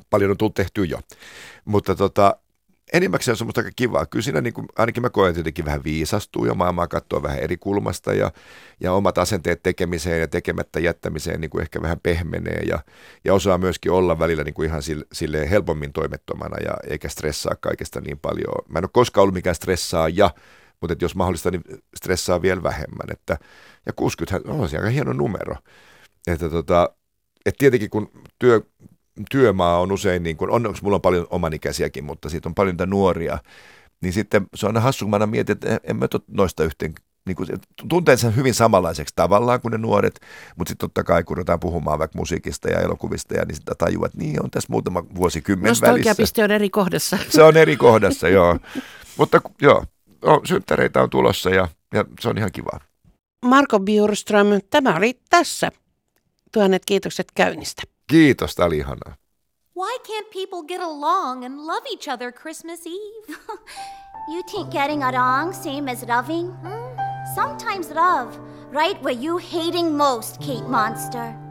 paljon on tullut tehtyä jo. Mutta enimmäkseen on semmoista aika kivaa. Kyllä siinä niin kuin, ainakin mä koen jotenkin vähän viisastuu ja maailmaa katsoo vähän eri kulmasta ja omat asenteet tekemiseen ja tekemättä jättämiseen niin kuin ehkä vähän pehmenee ja osaa myöskin olla välillä niin kuin ihan silleen helpommin toimettomana ja eikä stressaa kaikesta niin paljon. Mä en ole koskaan ollut mikään stressaaja, mutta jos mahdollista, niin stressaa vielä vähemmän. Ja 60 on se aika hieno numero. Että tietenkin kun työmaa on usein, niin kuin, onneksi mulla on paljon omanikäisiäkin, mutta siitä on paljon niitä nuoria, niin sitten se on aina hassu, kun mä aina mietin, että en mä noista yhteen, niin kuin, tuntee sen hyvin samanlaiseksi tavallaan kuin ne nuoret, mutta sitten totta kai kun ruvetaan puhumaan vaikka musiikista ja elokuvista, ja niin sitä tajuaa, että niin on tässä muutama vuosikymmen välissä. Nostalgiapiste on eri kohdassa. Se on eri kohdassa, joo. Mutta joo, synttäreitä on tulossa ja se on ihan kivaa. Marco Bjurström, tämä oli tässä. 1000 kiitokset käynnistä. Kiitos, tämä oli ihanaa. Why can't people get along and love each other Christmas Eve? You think getting along same as loving? Sometimes love, right where you hating most, Kate Monster.